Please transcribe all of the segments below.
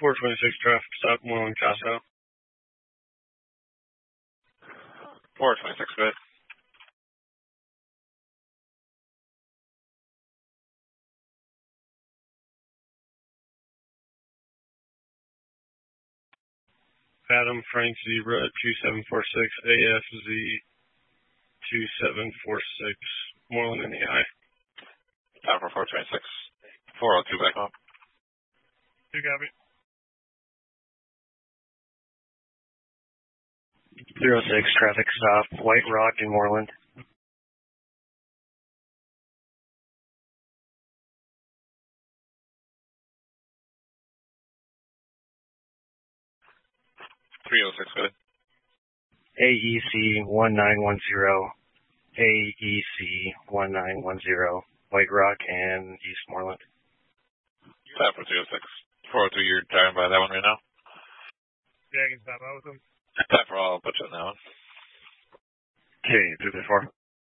426 traffic stop, Moreland Casa. 426, good. Adam Frank Zebra 2746 AFZ 2746 Moreland, NEI. Time for 426. 402 back up. You got me. 06 traffic stop, White Rock in Moreland. 306, good. AEC 1910, AEC 1910, White Rock and East Moreland. Time for 306. 402, you're driving by that one right now? Yeah, I can stop out with them. Time for all, I'll put you on that one. Okay, 334.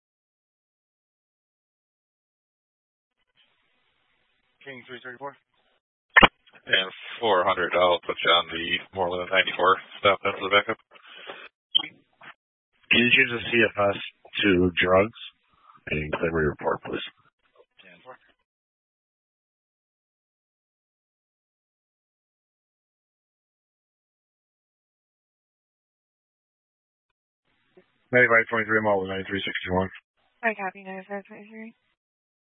King 334. And 400, I'll put you on the Moreland 94 stop then for the backup. Can you change the CFS to drugs? And clear me report, please. 10-4. Maybe 23 Moreland 9361. I copy 9523.